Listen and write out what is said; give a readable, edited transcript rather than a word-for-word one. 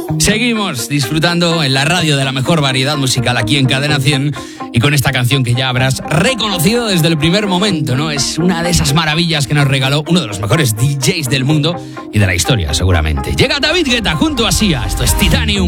Seguimos disfrutando en la radio de la mejor variedad musical aquí en Cadena 100 y con esta canción que ya habrás reconocido desde el primer momento, ¿no? Es una de esas maravillas que nos regaló uno de los mejores DJs del mundo y de la historia, seguramente. Llega David Guetta junto a Sia. Esto es Titanium.